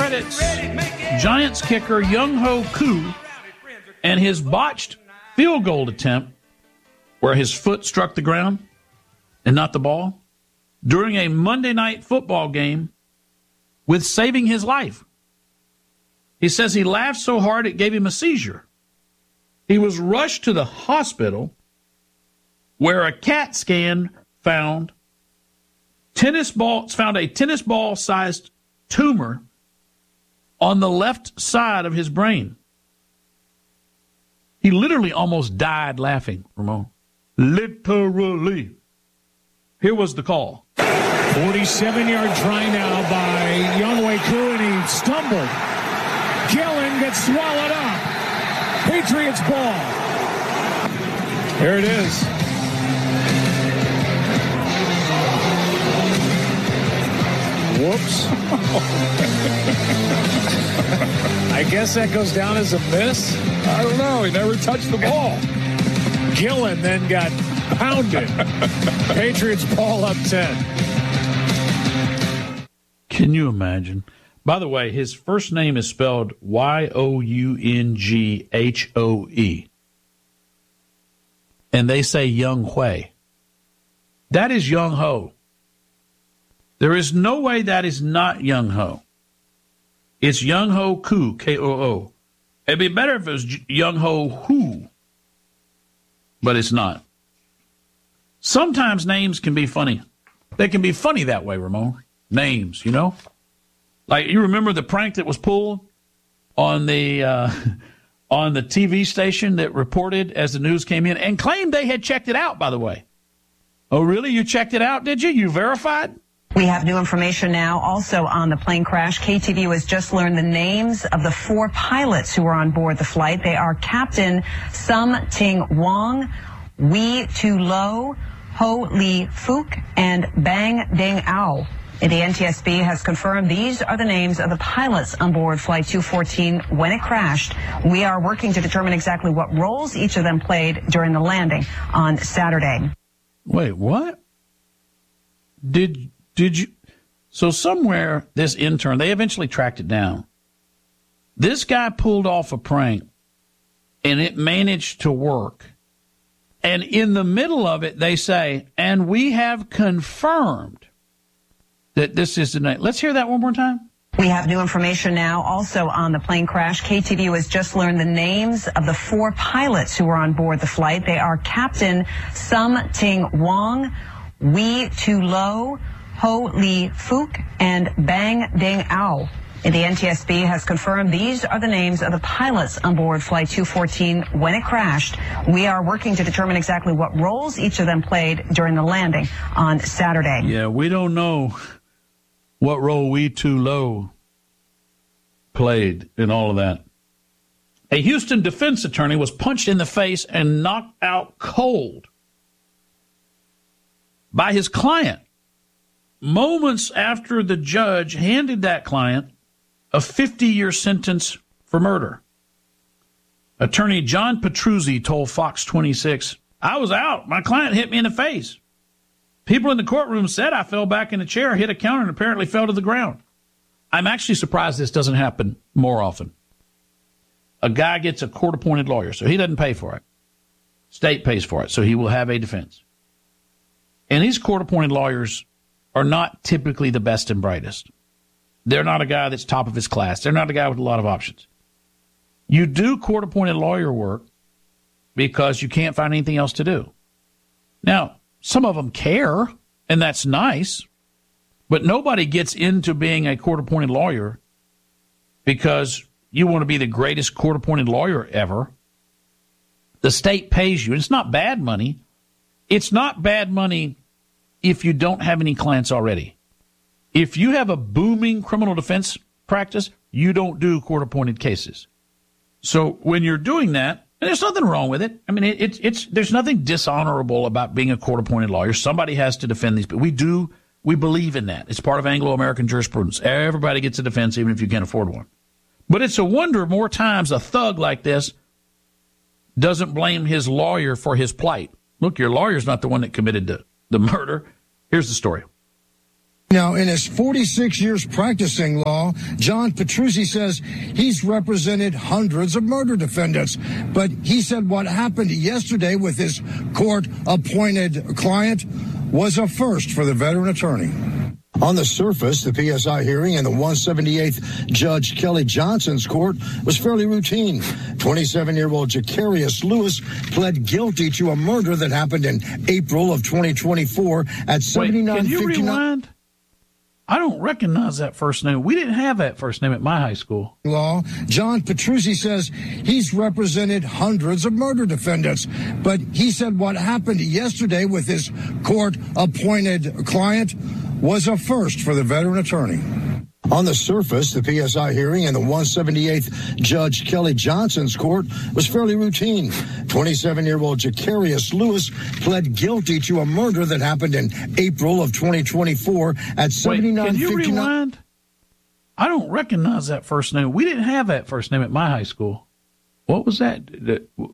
credits Giants kicker Young-Ho Koo and his botched field goal attempt where his foot struck the ground and not the ball during a Monday night football game with saving his life. He says he laughed so hard it gave him a seizure. He was rushed to the hospital where a CAT scan found a tennis ball sized tumor on the left side of his brain. He literally almost died laughing, Ramon. Literally. Here was the call. 47-yard try now by Younghoe Koo, and he stumbled. Gillen gets swallowed up. Patriots ball. Here it is. Whoops. I guess that goes down as a miss. I don't know. He never touched the ball. Gillen then got pounded. Patriots ball up 10. Can you imagine? By the way, his first name is spelled Younghoe. And they say Younghoe. That is Young-Ho. There is no way that is not Young-Ho. It's Young-Ho Koo, K-O-O. It'd be better if it was Young-Ho Who, but it's not. Sometimes names can be funny. They can be funny that way, Ramon. Names, you know? Like, you remember the prank that was pulled on the TV station that reported as the news came in and claimed they had checked it out, by the way. Oh, really? You checked it out, did you? You verified? We have new information now also on the plane crash. KTVU has just learned the names of the 4 pilots who were on board the flight. They are Captain Sum Ting Wong, Wee Tu Lo, Ho Lee Fook, and Bang Ding Ao. The NTSB has confirmed these are the names of the pilots on board Flight 214 when it crashed. We are working to determine exactly what roles each of them played during the landing on Saturday. Wait, what? Did you? So somewhere this intern, they eventually tracked it down. This guy pulled off a prank, and it managed to work. And in the middle of it, they say, and we have confirmed that this is the name. Let's hear that one more time. We have new information now also on the plane crash. KTVU has just learned the names of the 4 pilots who were on board the flight. They are Captain Sum Ting Wong, Wee Tu Lo, Ho Lee Fook, and Bang Ding Ao. The NTSB has confirmed these are the names of the pilots on board Flight 214 when it crashed. We are working to determine exactly what roles each of them played during the landing on Saturday. Yeah, we don't know what role Wee Tu Lo played in all of that. A Houston defense attorney was punched in the face and knocked out cold by his client moments after the judge handed that client a 50-year sentence for murder. Attorney John Petruzzi told Fox 26, I was out. My client hit me in the face. People in the courtroom said I fell back in a chair, hit a counter, and apparently fell to the ground. I'm actually surprised this doesn't happen more often. A guy gets a court-appointed lawyer, so he doesn't pay for it. State pays for it, so he will have a defense. And these court-appointed lawyers are not typically the best and brightest. They're not a guy that's top of his class. They're not a guy with a lot of options. You do court-appointed lawyer work because you can't find anything else to do. Now, some of them care, and that's nice, but nobody gets into being a court-appointed lawyer because you want to be the greatest court-appointed lawyer ever. The state pays you, and it's not bad money. It's not bad money if you don't have any clients already. If you have a booming criminal defense practice, you don't do court-appointed cases. So when you're doing that, and there's nothing wrong with it. I mean, there's nothing dishonorable about being a court-appointed lawyer. Somebody has to defend these people. We believe in that. It's part of Anglo-American jurisprudence. Everybody gets a defense, even if you can't afford one. But it's a wonder more times a thug like this doesn't blame his lawyer for his plight. Look, your lawyer's not the one that committed the murder. Here's the story. Now, in his 46 years practicing law, John Petruzzi says he's represented hundreds of murder defendants. But he said what happened yesterday with his court-appointed client was a first for the veteran attorney. On the surface, the PSI hearing in the 178th Judge Kelly Johnson's court was fairly routine. 27-year-old Jacarius Lewis pled guilty to a murder that happened in April of 2024 at 7959. Can you rewind? I don't recognize that first name. We didn't have that first name at my high school. Law. John Petruzzi says he's represented hundreds of murder defendants. But he said what happened yesterday with his court-appointed client was a first for the veteran attorney. On the surface, the PSI hearing in the 178th Judge Kelly Johnson's court was fairly routine. 27-year-old Jacarius Lewis pled guilty to a murder that happened in April of 2024 at 7959. Can you rewind? I don't recognize that first name. We didn't have that first name at my high school. What was that?